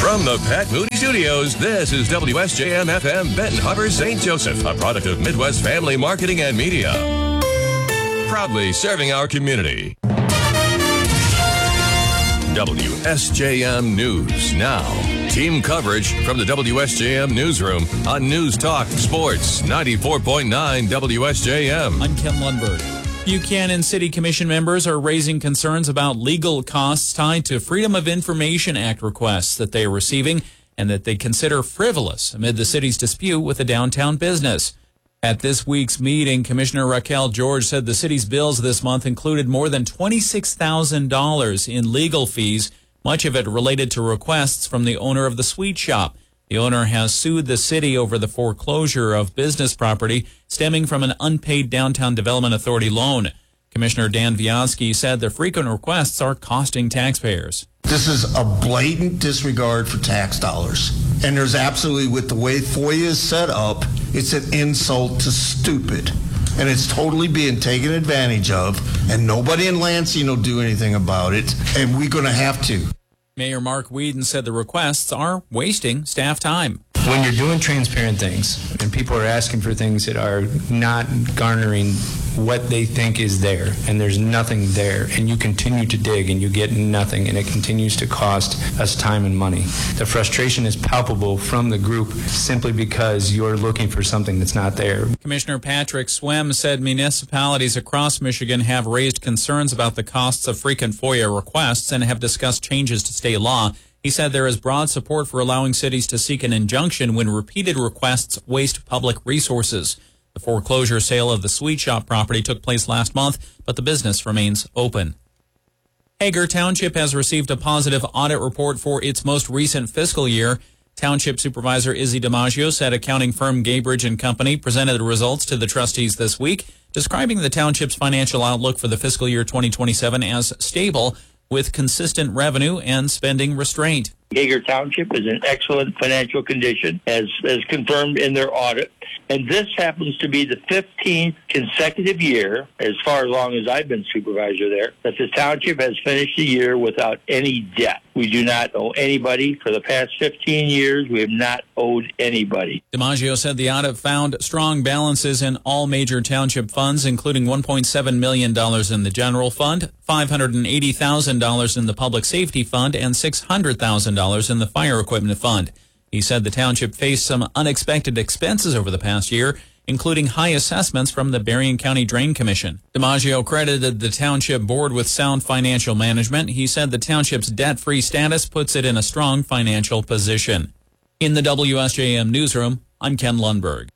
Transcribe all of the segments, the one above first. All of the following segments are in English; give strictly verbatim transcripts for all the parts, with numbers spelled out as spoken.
From the Pat Moody Studios, this is W S J M F M Benton Harbor, Saint Joseph, a product of Midwest Family Marketing and Media. Proudly serving our community. W S J M News Now. Team coverage from the W S J M Newsroom on News Talk Sports ninety-four point nine W S J M. I'm Ken Lundberg. Buchanan City Commission members are raising concerns about legal costs tied to Freedom of Information Act requests that they are receiving and that they consider frivolous amid the city's dispute with a downtown business. At this week's meeting, Commissioner Raquel George said the city's bills this month included more than twenty-six thousand dollars in legal fees, much of it related to requests from the owner of the sweet shop. The owner has sued the city over the foreclosure of business property stemming from an unpaid Downtown Development Authority loan. Commissioner Dan Viansky said the frequent requests are costing taxpayers. This is a blatant disregard for tax dollars. And there's absolutely, with the way FOIA is set up, it's an insult to stupid. And it's totally being taken advantage of. And nobody in Lansing will do anything about it. And we're going to have to. Mayor Mark Whedon said the requests are wasting staff time. When you're doing transparent things and people are asking for things that are not garnering what they think is there, and there's nothing there, and you continue to dig and you get nothing, and it continues to cost us time and money. The frustration is palpable from the group simply because you're looking for something that's not there. Commissioner Patrick Swem said municipalities across Michigan have raised concerns about the costs of frequent FOIA requests and have discussed changes to state law. He said there is broad support for allowing cities to seek an injunction when repeated requests waste public resources. The foreclosure sale of the sweet shop property took place last month, but the business remains open. Hager Township has received a positive audit report for its most recent fiscal year. Township Supervisor Izzy DiMaggio said accounting firm Gaybridge and Company presented the results to the trustees this week, describing the township's financial outlook for the fiscal year twenty twenty-seven as stable, with consistent revenue and spending restraint. Hager Township is in excellent financial condition, as, as confirmed in their audit. And this happens to be the fifteenth consecutive year, as far along as I've been supervisor there, that the township has finished the year without any debt. We do not owe anybody. For the past fifteen years, we have not owed anybody. DiMaggio said the audit found strong balances in all major township funds, including one point seven million dollars in the general fund, five hundred eighty thousand dollars in the public safety fund, and six hundred thousand dollars in the fire equipment fund. He said the township faced some unexpected expenses over the past year, including high assessments from the Berrien County Drain Commission. DiMaggio credited the township board with sound financial management. He said the township's debt-free status puts it in a strong financial position. In the W S J M newsroom, I'm Ken Lundberg.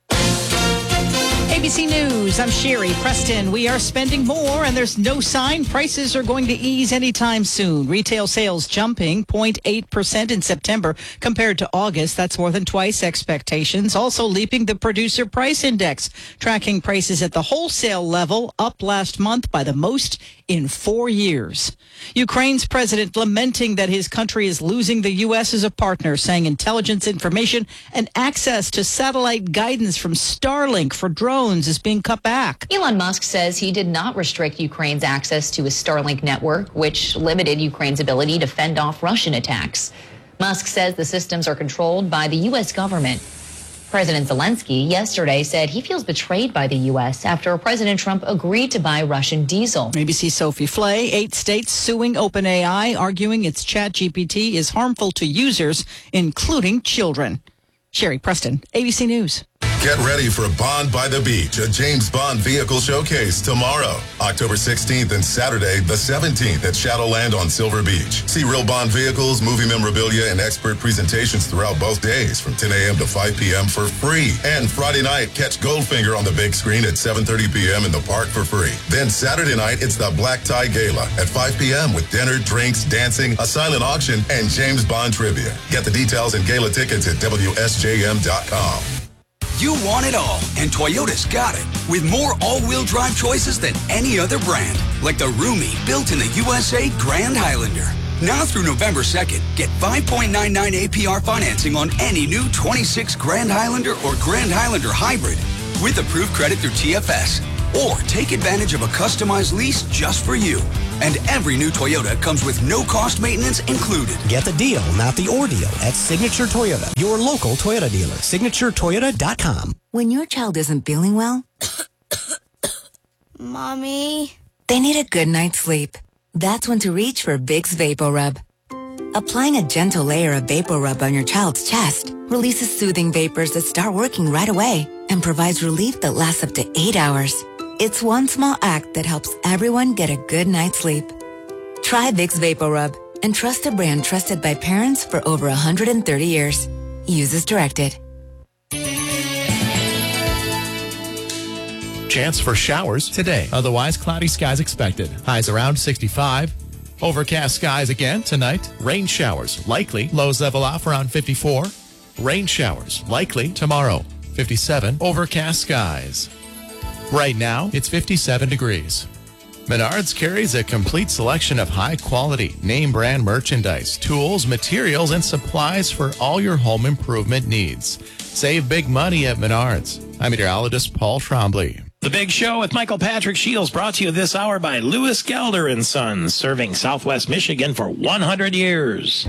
A B C News, I'm Sherry Preston. We are spending more, and there's no sign prices are going to ease anytime soon. Retail sales jumping zero point eight percent in September compared to August. That's more than twice expectations. Also leaping the Producer Price Index, tracking prices at the wholesale level, up last month by the most in four years. Ukraine's president lamenting that his country is losing the U S as a partner, saying intelligence information and access to satellite guidance from Starlink for drones is being cut back. Elon Musk says he did not restrict Ukraine's access to his Starlink network, which limited Ukraine's ability to fend off Russian attacks. Musk says the systems are controlled by the U S government. President Zelensky yesterday said he feels betrayed by the U S after President Trump agreed to buy Russian diesel. A B C Sophie Flay, eight states suing OpenAI, arguing its ChatGPT is harmful to users, including children. Sherry Preston, A B C News. Get ready for Bond by the Beach, a James Bond vehicle showcase tomorrow, October sixteenth, and Saturday, the seventeenth at Shadowland on Silver Beach. See real Bond vehicles, movie memorabilia, and expert presentations throughout both days from ten a.m. to five p.m. for free. And Friday night, catch Goldfinger on the big screen at seven thirty p.m. in the park for free. Then Saturday night, it's the Black Tie Gala at five p.m. with dinner, drinks, dancing, a silent auction, and James Bond trivia. Get the details and gala tickets at W S J M dot com. You want it all, and Toyota's got it. With more all-wheel drive choices than any other brand. Like the roomy, built in the U S A Grand Highlander. Now through November second, get five point nine nine A P R financing on any new twenty-six Grand Highlander or Grand Highlander Hybrid with approved credit through T F S. Or take advantage of a customized lease just for you. And every new Toyota comes with no cost maintenance included. Get the deal, not the ordeal, at Signature Toyota, your local Toyota dealer. Signature Toyota dot com. When your child isn't feeling well, Mommy, they need a good night's sleep. That's when to reach for Vicks VapoRub. Applying a gentle layer of VapoRub on your child's chest releases soothing vapors that start working right away and provides relief that lasts up to eight hours. It's one small act that helps everyone get a good night's sleep. Try Vicks VapoRub and trust a brand trusted by parents for over one hundred thirty years. Use as directed. Chance for showers today. Otherwise, cloudy skies expected. Highs around sixty-five. Overcast skies again tonight. Rain showers likely. Lows level off around fifty-four. Rain showers likely tomorrow. fifty-seven. Overcast skies. Right now, it's fifty-seven degrees. Menards carries a complete selection of high-quality, name-brand merchandise, tools, materials, and supplies for all your home improvement needs. Save big money at Menards. I'm meteorologist Paul Trombley. The Big Show with Michael Patrick Shields, brought to you this hour by Lewis Gelder and Sons, serving Southwest Michigan for one hundred years.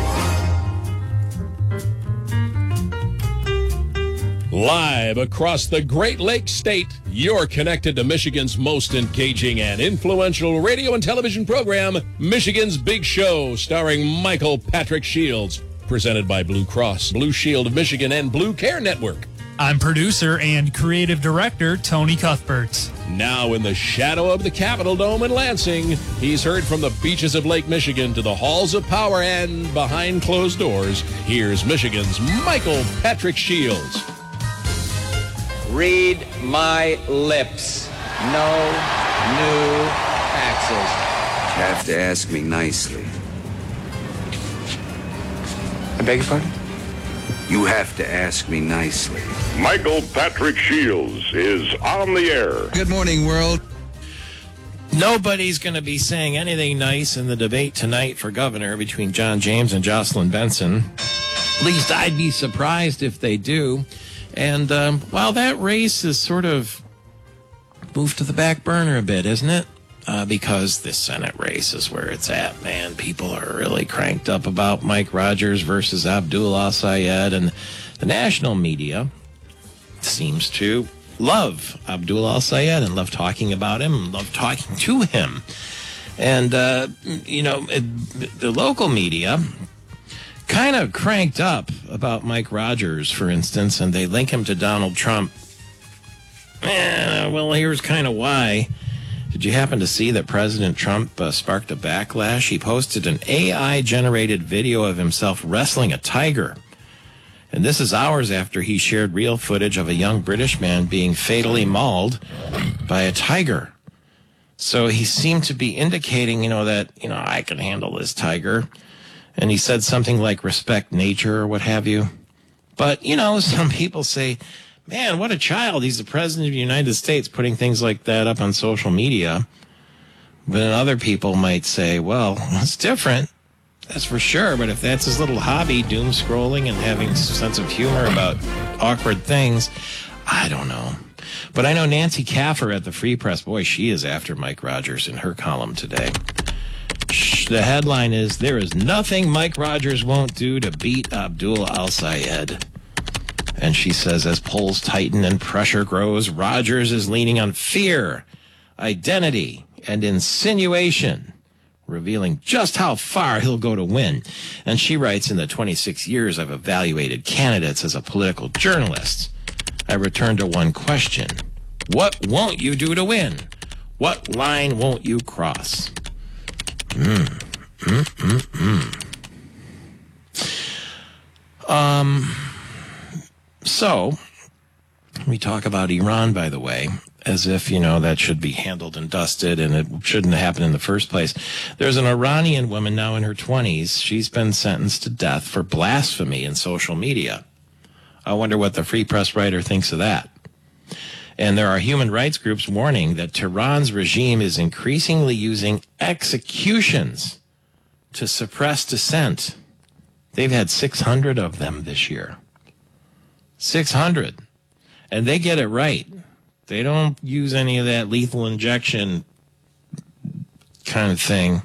Live across the Great Lakes State, you're connected to Michigan's most engaging and influential radio and television program, Michigan's Big Show, starring Michael Patrick Shields, presented by Blue Cross, Blue Shield of Michigan, and Blue Care Network. I'm producer and creative director Tony Cuthbert. Now in the shadow of the Capitol Dome in Lansing, he's heard from the beaches of Lake Michigan to the halls of power and behind closed doors. Here's Michigan's Michael Patrick Shields. Read my lips. No new taxes. You have to ask me nicely. I beg your pardon? You have to ask me nicely. Michael Patrick Shields is on the air. Good morning, world. Nobody's going to be saying anything nice in the debate tonight for governor between John James and Jocelyn Benson. At least I'd be surprised if they do. And um, while that race is sort of moved to the back burner a bit, isn't it? Uh, because this Senate race is where it's at, man. People are really cranked up about Mike Rogers versus Abdul Al-Sayed, and the national media seems to love Abdul Al-Sayed and love talking about him and love talking to him. And, uh, you know, it, the local media kind of cranked up about Mike Rogers, for instance, and they link him to Donald Trump. Eh, well, here's kind of why. Did you happen to see that President Trump uh, sparked a backlash? He posted an A I-generated video of himself wrestling a tiger. And this is hours after he shared real footage of a young British man being fatally mauled by a tiger. So he seemed to be indicating, you know, that, you know, I can handle this tiger. And he said something like respect nature or what have you. But, you know, some people say, man, what a child. He's the president of the United States, putting things like that up on social media. But then other people might say, well, it's different. That's for sure. But if that's his little hobby, doom scrolling and having a sense of humor about awkward things, I don't know. But I know Nancy Kaffer at the Free Press, boy, she is after Mike Rogers in her column today. The headline is, there is nothing Mike Rogers won't do to beat Abdul Al-Sayed. And she says, as polls tighten and pressure grows, Rogers is leaning on fear, identity, and insinuation, revealing just how far he'll go to win. And she writes, in the twenty-six years I've evaluated candidates as a political journalist, I return to one question. What won't you do to win? What line won't you cross? Mm, mm, mm, mm. Um... So, we talk about Iran, by the way, as if, you know, that should be handled and dusted and it shouldn't happen in the first place. There's an Iranian woman now in her twenties. She's been sentenced to death for blasphemy in social media. I wonder what the Free Press writer thinks of that. And there are human rights groups warning that Tehran's regime is increasingly using executions to suppress dissent. They've had six hundred of them this year. six hundred. And they get it right. They don't use any of that lethal injection kind of thing.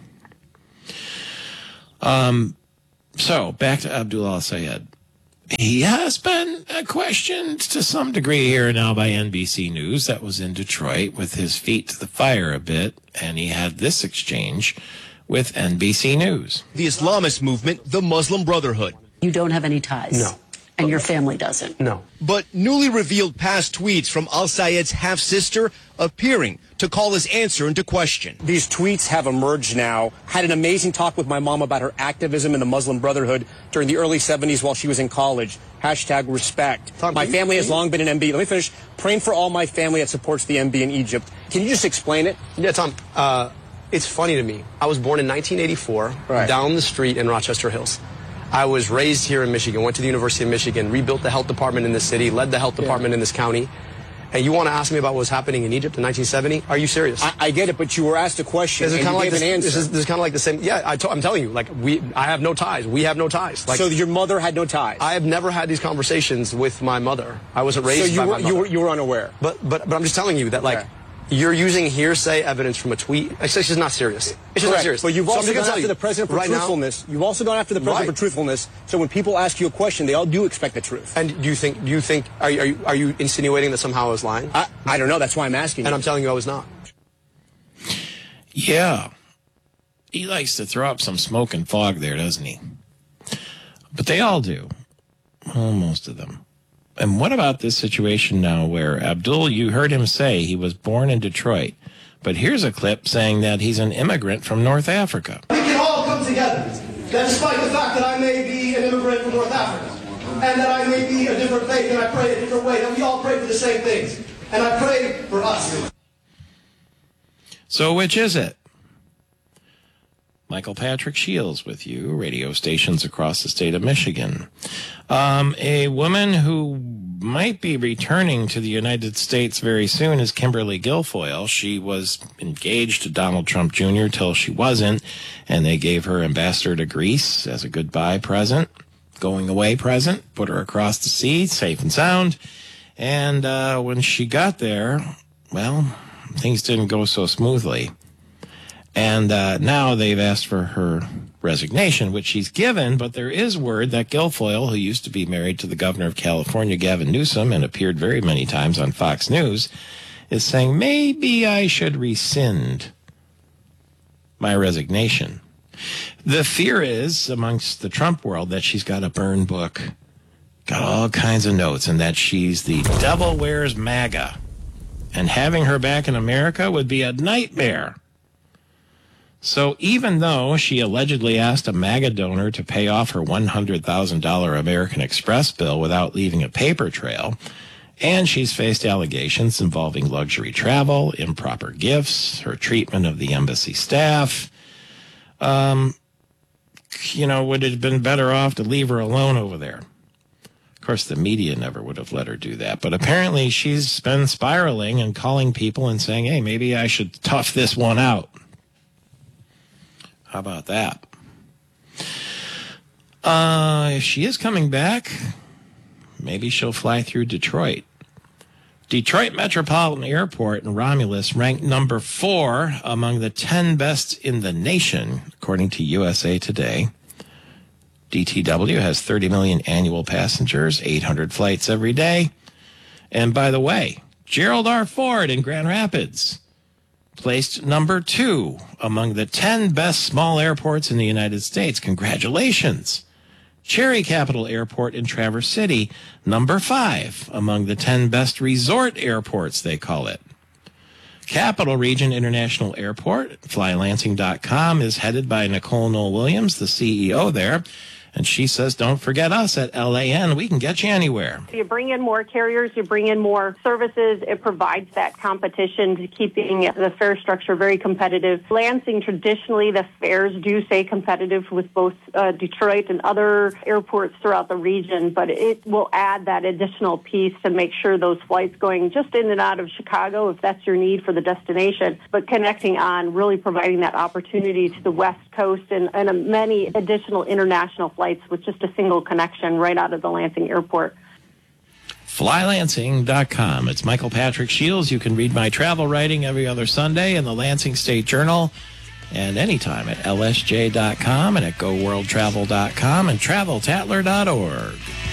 Um, so back to Abdul Al-Sayed. He has been uh, questioned to some degree here now by N B C News. That was in Detroit with his feet to the fire a bit, and he had this exchange with N B C News. The Islamist movement, the Muslim Brotherhood. You don't have any ties? No. And your family doesn't? No. But newly revealed past tweets from Al-Sayed's half-sister appearing to call his answer into question. These tweets have emerged now. Had an amazing talk with my mom about her activism in the Muslim Brotherhood during the early seventies while she was in college. Hashtag respect. Tom, my family has long been an M B. Let me finish. Praying for all my family that supports the M B in Egypt. Can you just explain it? Yeah, Tom. Uh, it's funny to me. I was born in nineteen eighty-four, right, down the street in Rochester Hills. I was raised here in Michigan, went to the University of Michigan, rebuilt the health department in this city, led the health department yeah. in this county. And you want to ask me about what was happening in Egypt in nineteen seventy? Are you serious? I, I get it, but you were asked a question and you like gave this, an answer. This is, this is kind of like the same. Yeah, I t- I'm telling you, like, we, I have no ties. We have no ties. Like, so your mother had no ties? I have never had these conversations with my mother. I wasn't raised so you by were, my mother. You were, you were unaware? But, but, but I'm just telling you that, like, okay. You're using hearsay evidence from a tweet. It's just not serious. It's just Correct. not serious. But you've also so gone after the president for right truthfulness. Now, you've also gone after the president right. for truthfulness. So when people ask you a question, they all do expect the truth. And do you think? Do you think? Are you, are you, are you insinuating that somehow I was lying? I, I don't know. That's why I'm asking. And you. I'm telling you I was not. Yeah, he likes to throw up some smoke and fog there, doesn't he? But they all do. Well, most of them. And what about this situation now where Abdul, you heard him say he was born in Detroit, but here's a clip saying that he's an immigrant from North Africa. We can all come together, that despite the fact that I may be an immigrant from North Africa, and that I may be a different faith and I pray a different way, that we all pray for the same things. And I pray for us. So which is it? Michael Patrick Shields with you, radio stations across the state of Michigan. Um, a woman who might be returning to the United States very soon is Kimberly Guilfoyle. She was engaged to Donald Trump Junior till she wasn't, and they gave her ambassador to Greece as a goodbye present, going away present, put her across the sea, safe and sound. And uh, when she got there, well, things didn't go so smoothly. And uh, now they've asked for her resignation, which she's given, but there is word that Guilfoyle, who used to be married to the governor of California, Gavin Newsom, and appeared very many times on Fox News, is saying, maybe I should rescind my resignation. The fear is, amongst the Trump world, that she's got a burn book, got all kinds of notes, and that she's the devil wears MAGA. And having her back in America would be a nightmare. So even though she allegedly asked a MAGA donor to pay off her one hundred thousand dollars American Express bill without leaving a paper trail, and she's faced allegations involving luxury travel, improper gifts, her treatment of the embassy staff, um, you know, would it have been better off to leave her alone over there? Of course, the media never would have let her do that. But apparently she's been spiraling and calling people and saying, hey, maybe I should tough this one out. How about that? Uh, if she is coming back, maybe she'll fly through Detroit. Detroit Metropolitan Airport in Romulus ranked number four among the ten best in the nation, according to U S A Today. D T W has thirty million annual passengers, eight hundred flights every day. And by the way, Gerald R. Ford in Grand Rapids placed number two among the ten best small airports in the United States. Congratulations. Cherry Capital Airport in Traverse City, number five among the ten best resort airports, they call it. Capital Region International Airport, fly lansing dot com, is headed by Nicole Noel-Williams, the C E O there. And she says, don't forget us at L A N. We can get you anywhere. You bring in more carriers, you bring in more services. It provides that competition to keeping the fare structure very competitive. Lansing, traditionally, the fares do stay competitive with both uh, Detroit and other airports throughout the region, but it will add that additional piece to make sure those flights going just in and out of Chicago, if that's your need for the destination, but connecting on, really providing that opportunity to the West Coast and, and uh, many additional international flights with just a single connection right out of the Lansing airport. fly lansing dot com. It's Michael Patrick Shields. You can read my travel writing every other Sunday in the Lansing State Journal. and anytime at L S J dot com and at go world travel dot com and travel tattler dot org.